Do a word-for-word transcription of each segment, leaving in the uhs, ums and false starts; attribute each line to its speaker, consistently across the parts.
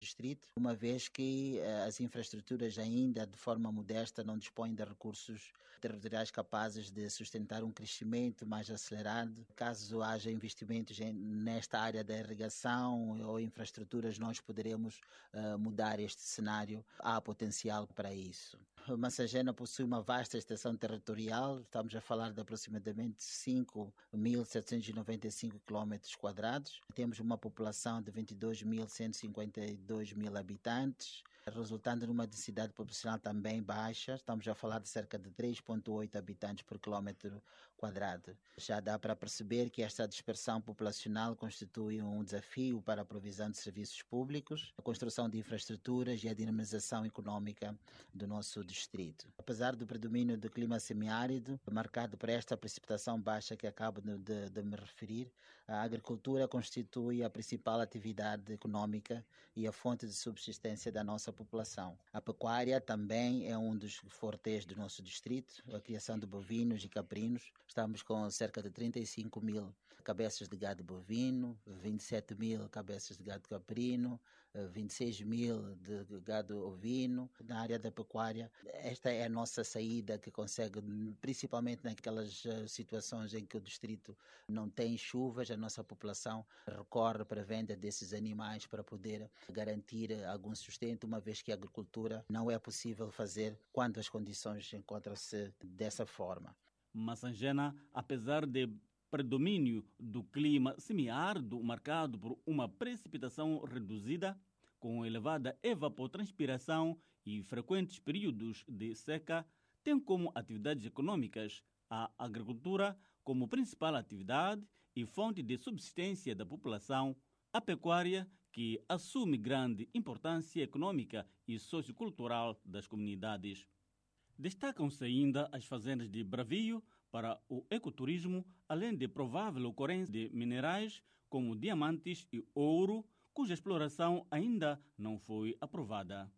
Speaker 1: distrito, uma vez que uh, as infraestruturas ainda de forma modesta não dispõem de recursos territoriais capazes de sustentar um crescimento mais acelerado. Caso haja investimentos em, nesta área da irrigação ou infraestruturas, nós poderemos uh, mudar este cenário. Há potencial para isso. Massangena possui uma vasta extensão territorial, estamos a falar de aproximadamente cinco mil setecentos e noventa e cinco quilómetros quadrados. Temos uma população de vinte e dois mil cento e cinquenta e dois mil habitantes, resultando numa densidade populacional também baixa. Estamos a falar de cerca de três vírgula oito habitantes por quilómetro quadrado. Já dá para perceber que esta dispersão populacional constitui um desafio para a provisão de serviços públicos, a construção de infraestruturas e a dinamização econômica do nosso distrito. Apesar do predomínio do clima semiárido, marcado por esta precipitação baixa que acabo de, de me referir, a agricultura constitui a principal atividade econômica e a fonte de subsistência da nossa população. A pecuária também é um dos fortes do nosso distrito, a criação de bovinos e caprinos. Estamos com cerca de trinta e cinco mil cabeças de gado bovino, vinte e sete mil cabeças de gado caprino, vinte e seis mil de gado ovino. Na área da pecuária, esta é a nossa saída que consegue, principalmente naquelas situações em que o distrito não tem chuvas, a nossa população recorre para a venda desses animais para poder garantir algum sustento, uma vez que a agricultura não é possível fazer quando as condições encontram-se dessa forma.
Speaker 2: Massangena, apesar de predomínio do clima semiárido marcado por uma precipitação reduzida, com elevada evapotranspiração e frequentes períodos de seca, tem como atividades econômicas a agricultura como principal atividade e fonte de subsistência da população, a pecuária, que assume grande importância econômica e sociocultural das comunidades. Destacam-se ainda as fazendas de bravio para o ecoturismo, além de provável ocorrência de minerais como diamantes e ouro, cuja exploração ainda não foi aprovada.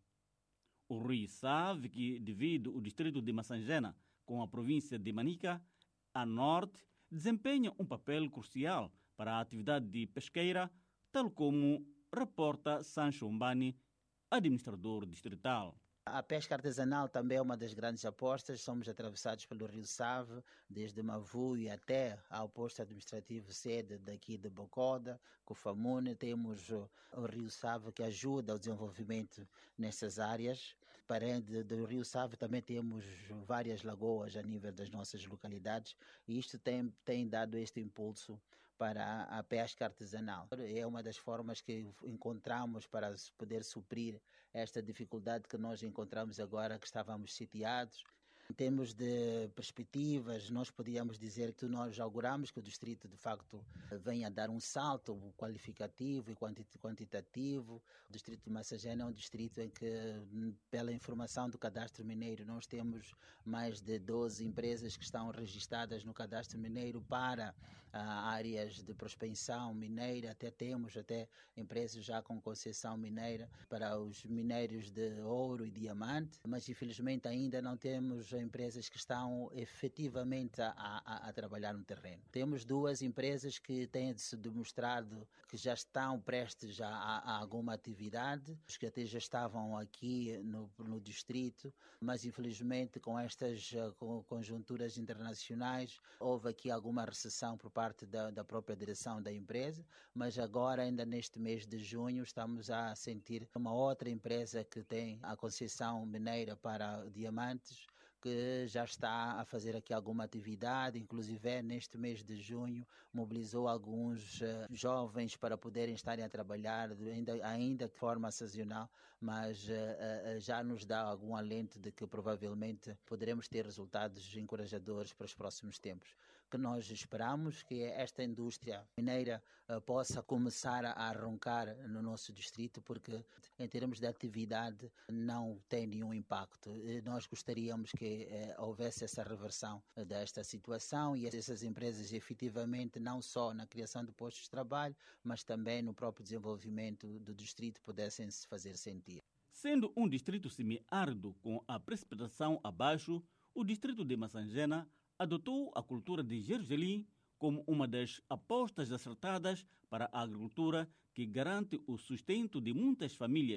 Speaker 2: O rio Save, que divide o distrito de Massangena com a província de Manica, a norte, desempenha um papel crucial para a atividade de pesqueira, tal como reporta Sancho Mbani, administrador distrital.
Speaker 1: A pesca artesanal também é uma das grandes apostas. Somos atravessados pelo rio Save, desde Mavui até ao posto administrativo sede daqui de Bocoda, Cofamune. Temos o, o rio Save que ajuda ao desenvolvimento nessas áreas. Para do rio Save também temos várias lagoas a nível das nossas localidades e isto tem, tem dado este impulso para a, a pesca artesanal. É uma das formas que encontramos para poder suprir esta dificuldade que nós encontramos encontramos agora que estávamos sitiados. Em termos de perspectivas, nós podíamos dizer que nós auguramos que o distrito, de facto, venha a dar um salto qualificativo e quantitativo. O distrito de Massangena é um distrito em que, pela informação do cadastro mineiro, nós temos mais de doze empresas que estão registradas no cadastro mineiro para ah, áreas de prospecção mineira. Até temos até empresas já com concessão mineira para os minérios de ouro e diamante, mas infelizmente ainda não temos empresas que estão efetivamente a, a, a trabalhar no terreno. Temos duas empresas que têm se demonstrado que já estão prestes a, a, a alguma atividade, que até já estavam aqui no, no distrito, mas infelizmente com estas com conjunturas internacionais houve aqui alguma recessão por parte da, da própria direção da empresa, mas agora ainda neste mês de junho estamos a sentir uma outra empresa que tem a concessão mineira para diamantes, que já está a fazer aqui alguma atividade, inclusive neste mês de junho mobilizou alguns uh, jovens para poderem estarem a trabalhar, ainda, ainda de forma sazonal, mas uh, uh, já nos dá algum alento de que provavelmente poderemos ter resultados encorajadores para os próximos tempos. Que nós esperamos que esta indústria mineira uh, possa começar a arrancar no nosso distrito, porque em termos de atividade não tem nenhum impacto. Nós gostaríamos que eh, houvesse essa reversão desta situação e essas empresas efetivamente não só na criação de postos de trabalho, mas também no próprio desenvolvimento do distrito pudessem se fazer sentir.
Speaker 2: Sendo um distrito semiárido com a precipitação abaixo, o distrito de Massangena adotou a cultura de gergelim como uma das apostas acertadas para a agricultura que garante o sustento de muitas famílias